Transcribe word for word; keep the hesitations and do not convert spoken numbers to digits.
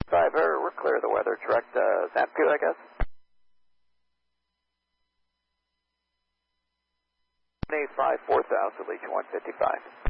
Driver, we're clear of the weather. Direct uh, Zap two, I guess. eight five four thousand, Legion one fifty-five.